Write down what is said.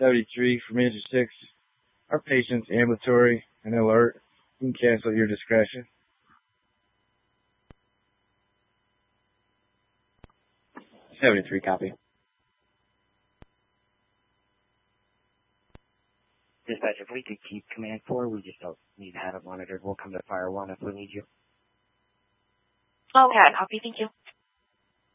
73 for Manager 6. Our patient's ambulatory and alert. You can cancel at your discretion. 73, copy. Dispatch, if we could keep command 4, we just don't need to have it monitored. We'll come to Fire 1 if we need you. Okay, copy. Thank you.